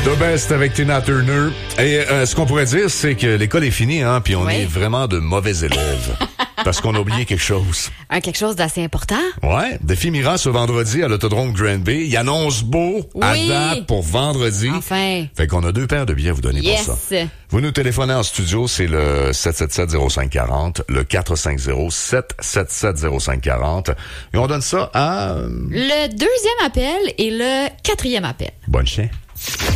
The Best avec Tina Turner. Et ce qu'on pourrait dire, c'est que l'école est finie, hein, puis on est vraiment de mauvais élèves. Parce qu'on a oublié quelque chose. Quelque chose d'assez important? Ouais, Défi Mira ce vendredi à l'Autodrome Granby. Il annonce beau à date pour vendredi. Enfin. Fait qu'on a 2 paires de billets à vous donner pour ça. Vous nous téléphonez en studio, c'est le 777-0540, le 450-777-0540. Et on donne ça à... Le 2e appel et le 4e appel. Bonne chien.